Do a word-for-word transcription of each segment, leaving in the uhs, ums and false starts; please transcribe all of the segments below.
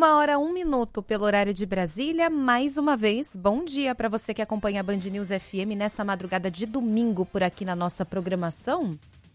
Uma hora, um minuto pelo horário de Brasília. Mais uma vez, bom dia para você que acompanha a Band News F M nessa madrugada de domingo por aqui na nossa programação.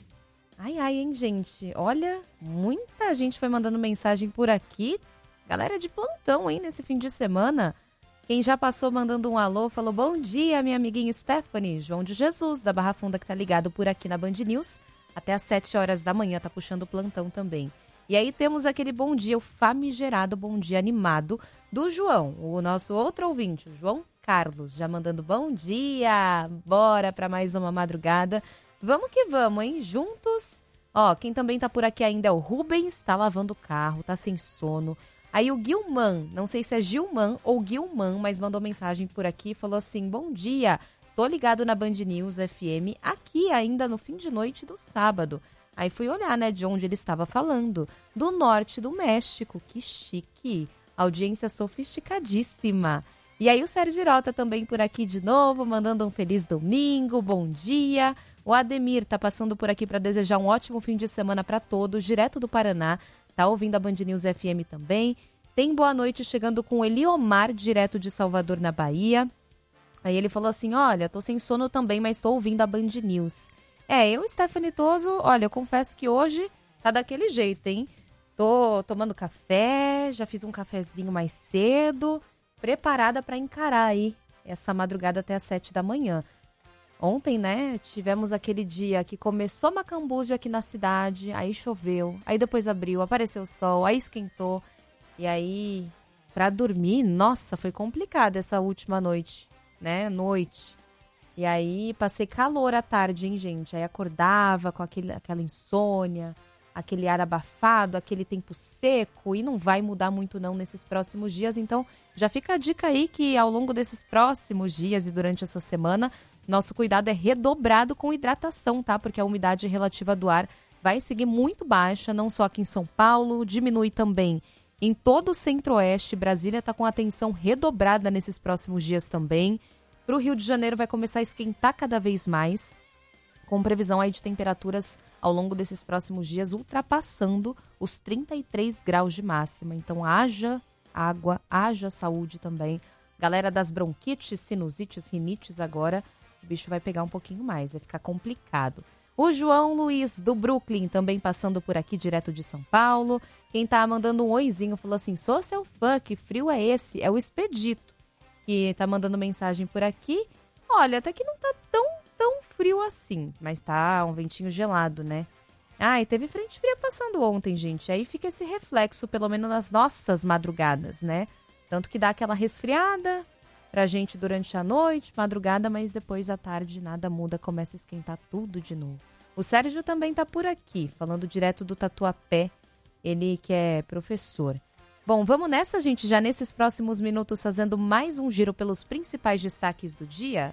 Ai, ai, hein, gente? Olha, muita gente foi mandando mensagem por aqui. Galera de plantão, hein, nesse fim de semana. Quem já passou mandando um alô, falou bom dia, minha amiguinha Stephanie. João de Jesus, da Barra Funda, que tá ligado por aqui na Band News. Até às sete horas da manhã, tá puxando o plantão também. E aí temos aquele bom dia, o famigerado bom dia animado do João, o nosso outro ouvinte, o João Carlos, já mandando bom dia, bora para mais uma madrugada. Vamos que vamos, hein? Juntos. Ó, quem também tá por aqui ainda é o Rubens, tá lavando o carro, tá sem sono. Aí o Guilman, não sei se é Gilman ou Guilman, mas mandou mensagem por aqui, falou assim, bom dia, tô ligado na Band News F M, aqui ainda no fim de noite do sábado. Aí fui olhar, né, de onde ele estava falando. Do norte do México. Que chique. Audiência sofisticadíssima. E aí o Sérgio Irota também por aqui de novo, mandando um feliz domingo, bom dia. O Ademir tá passando por aqui para desejar um ótimo fim de semana para todos, direto do Paraná. Tá ouvindo a Band News F M também. Tem boa noite chegando com o Eliomar, direto de Salvador, na Bahia. Aí ele falou assim, olha, tô sem sono também, mas tô ouvindo a Band News. É, eu, Stephanie Toso, olha, eu confesso que hoje tá daquele jeito, hein? Tô tomando café, já fiz um cafezinho mais cedo, preparada para encarar aí essa madrugada até às sete da manhã. Ontem, né, tivemos aquele dia que começou macambúzio aqui na cidade, aí choveu, aí depois abriu, apareceu o sol, aí esquentou. E aí, pra dormir, nossa, foi complicado essa última noite, né, noite. E aí, passei calor à tarde, hein, gente? Aí acordava com aquele, aquela insônia, aquele ar abafado, aquele tempo seco, e não vai mudar muito não nesses próximos dias. Então, já fica a dica aí que ao longo desses próximos dias e durante essa semana, nosso cuidado é redobrado com hidratação, tá? Porque a umidade relativa do ar vai seguir muito baixa, não só aqui em São Paulo, diminui também em todo o centro-oeste. Brasília está com atenção redobrada nesses próximos dias também. Para o Rio de Janeiro vai começar a esquentar cada vez mais, com previsão aí de temperaturas ao longo desses próximos dias ultrapassando os trinta e três graus de máxima. Então haja água, haja saúde também. Galera das bronquites, sinusites, rinites agora, o bicho vai pegar um pouquinho mais, vai ficar complicado. O João Luiz, do Brooklyn, também passando por aqui direto de São Paulo. Quem tá mandando um oizinho falou assim, sou seu fã, que frio é esse? É o Expedito, que tá mandando mensagem por aqui. Olha, até que não tá tão, tão frio assim, mas tá um ventinho gelado, né? Ah, e teve frente fria passando ontem, gente. Aí fica esse reflexo, pelo menos nas nossas madrugadas, né? Tanto que dá aquela resfriada pra gente durante a noite, madrugada, mas depois à tarde nada muda, começa a esquentar tudo de novo. O Sérgio também tá por aqui, falando direto do Tatuapé, ele que é professor. Bom, vamos nessa, gente, já nesses próximos minutos fazendo mais um giro pelos principais destaques do dia.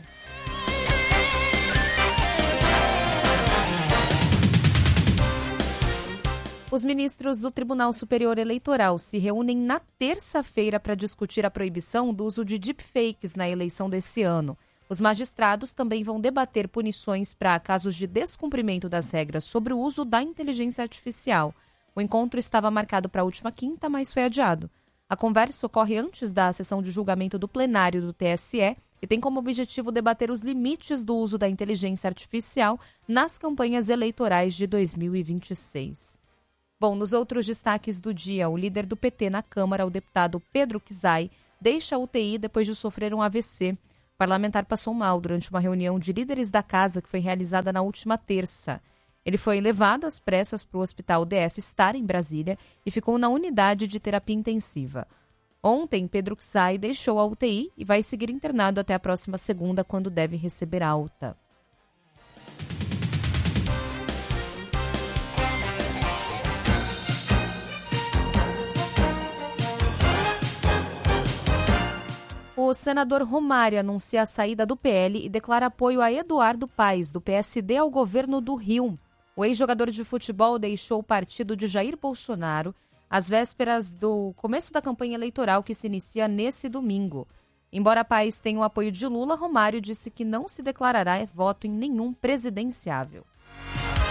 Os ministros do Tribunal Superior Eleitoral se reúnem na terça-feira para discutir a proibição do uso de deepfakes na eleição desse ano. Os magistrados também vão debater punições para casos de descumprimento das regras sobre o uso da inteligência artificial. O encontro estava marcado para a última quinta, mas foi adiado. A conversa ocorre antes da sessão de julgamento do plenário do T S E e tem como objetivo debater os limites do uso da inteligência artificial nas campanhas eleitorais de dois mil e vinte e seis. Bom, nos outros destaques do dia, o líder do P T na Câmara, o deputado Pedro Kizai, deixa a U T I depois de sofrer um A V C. O parlamentar passou mal durante uma reunião de líderes da casa que foi realizada na última terça. Ele foi levado às pressas para o Hospital D F Star, em Brasília, e ficou na unidade de terapia intensiva. Ontem, Pedro Kizai deixou a U T I e vai seguir internado até a próxima segunda, quando deve receber alta. O senador Romário anuncia a saída do P L e declara apoio a Eduardo Paes, do P S D, ao governo do Rio. O ex-jogador de futebol deixou o partido de Jair Bolsonaro às vésperas do começo da campanha eleitoral que se inicia nesse domingo. Embora Paes tenha o apoio de Lula, Romário disse que não se declarará voto em nenhum presidenciável.